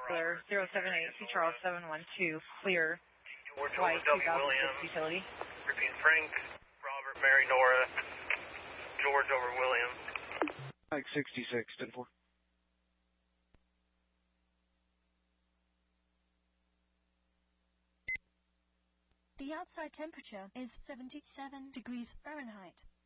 Clear 078 C Charles 712, clear. George White over W. 2006 Williams. utility. Repeat Frank, Robert, Mary, Nora, George over Williams. Mike 66, 10-4. The outside temperature is 77 degrees Fahrenheit.